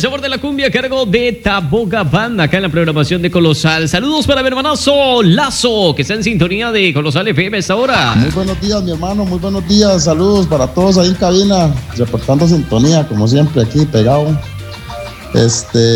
sabor de la cumbia a cargo de Taboga Band, acá en la programación de Colosal. Saludos para mi hermanazo Lazo, que está en sintonía de Colosal FM a esta hora. Muy buenos días, mi hermano, muy buenos días. Saludos para todos ahí en cabina, reportando sintonía, como siempre, aquí pegado.